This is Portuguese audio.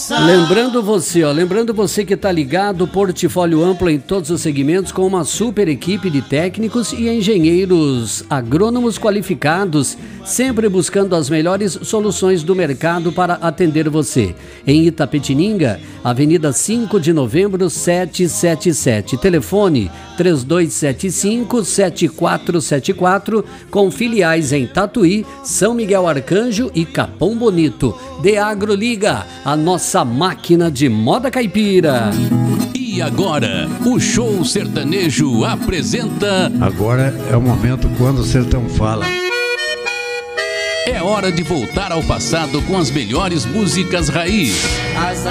Lembrando você que está ligado, portfólio amplo em todos os segmentos, com uma super equipe de técnicos e engenheiros agrônomos qualificados, sempre buscando as melhores soluções do mercado para atender você. Em Itapetininga, Avenida 5 de Novembro, 777. Telefone 3275-7474, com filiais em Tatuí, São Miguel Arcanjo e Capão Bonito. De Agroliga, a nossa máquina de moda caipira. E agora, o Show Sertanejo apresenta... Agora é o momento quando o sertão fala. É hora de voltar ao passado com as melhores músicas raiz.